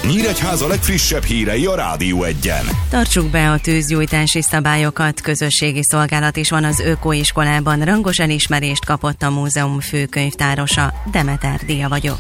Nyíregyháza legfrissebb hírei a Rádió Egyen. Tartsuk be a tűzgyújtási szabályokat, közösségi szolgálat is van az Ökoiskolában, rangos elismerést kapott a múzeum főkönyvtárosa. Demeter Díja vagyok.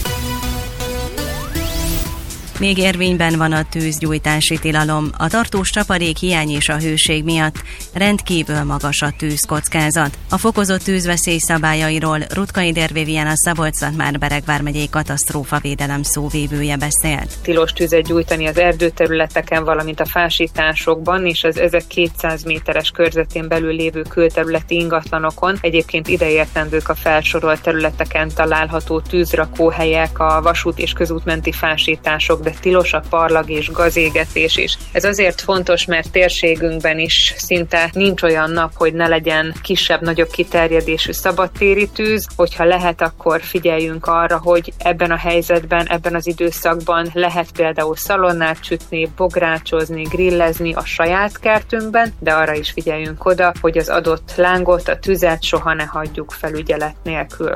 Még érvényben van a tűzgyújtási tilalom. A tartós csapadék hiány és a hőség miatt rendkívül magas a tűzkockázat. A fokozott tűzveszély szabályairól Rutkai Dér-Vivian, a Szabolcs-Szatmár-Bereg vármegyei katasztrófavédelem szóvivője beszélt. Tilos tüzet gyújtani az erdőterületeken, valamint a fásításokban és az ezek 200 méteres körzetén belül lévő külterületi ingatlanokon. Egyébként ideértendők a felsorolt területeken található tűzrakóhelyek, a vasút és közútmenti fásítások, de tilos a parlag és gazégetés is. Ez azért fontos, mert térségünkben is szinte nincs olyan nap, hogy ne legyen kisebb-nagyobb kiterjedésű szabadtéri tűz. Hogyha lehet, akkor figyeljünk arra, hogy ebben a helyzetben, ebben az időszakban lehet például szalonnát sütni, bográcsozni, grillezni a saját kertünkben, de arra is figyeljünk oda, hogy az adott lángot, a tüzet soha ne hagyjuk felügyelet nélkül.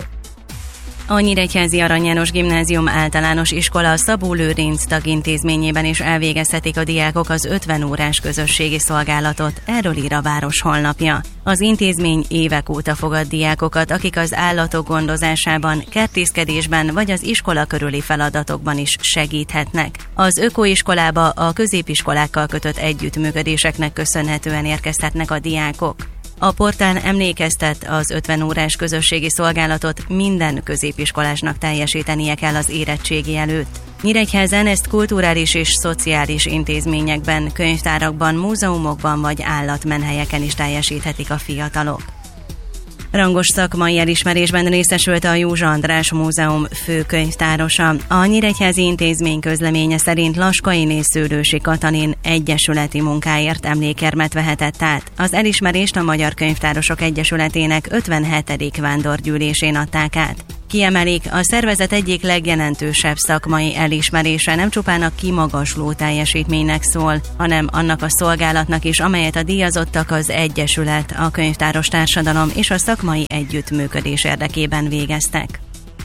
A Nyíregyházi Arany János Gimnázium általános iskola Szabó Lőrinc tagintézményében is elvégezhetik a diákok az 50 órás közösségi szolgálatot, erről ír a város honlapja. Az intézmény évek óta fogad diákokat, akik az állatok gondozásában, kertészkedésben vagy az iskola körüli feladatokban is segíthetnek. Az ökoiskolába a középiskolákkal kötött együttműködéseknek köszönhetően érkezhetnek a diákok. A portál emlékeztet, az 50 órás közösségi szolgálatot minden középiskolásnak teljesítenie kell az érettségi előtt. Nyíregyházán ezt kulturális és szociális intézményekben, könyvtárakban, múzeumokban vagy állatmenhelyeken is teljesíthetik a fiatalok. Rangos szakmai elismerésben részesült a Józsa András Múzeum főkönyvtárosa. A nyíregyházi intézmény közleménye szerint Laskainé Szőlősi Katalin egyesületi munkáért emlékérmet vehetett át. Az elismerést a Magyar Könyvtárosok Egyesületének 57. vándorgyűlésén adták át. Kiemelik, a szervezet egyik legjelentősebb szakmai elismerése nem csupán a kimagasló teljesítménynek szól, hanem annak a szolgálatnak is, amelyet a díjazottak az Egyesület, a könyvtáros társadalom és a szakmai együttműködés érdekében végeztek.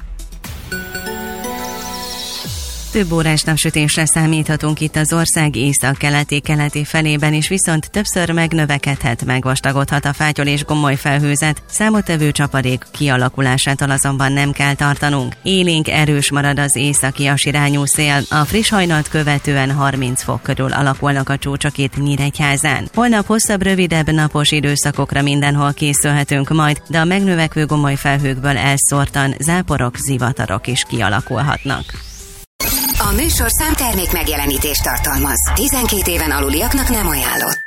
Több órás napsütésre számíthatunk itt az ország észak-keleti felében is, viszont többször megnövekedhet, megvastagodhat a fátyol és gomoly felhőzet, számottevő csapadék kialakulásától azonban nem kell tartanunk. Élénk erős marad az északi-as irányú szél, a friss hajnalt követően 30 fok körül alakulnak a csúcsok itt Nyíregyházán. Holnap hosszabb, rövidebb napos időszakokra mindenhol készülhetünk majd, de a megnövekvő gomoly felhőkből elszórtan záporok, zivatarok is kialakulhatnak. A műsorszám termék megjelenítést tartalmaz. 12 éven aluliaknak nem ajánlott.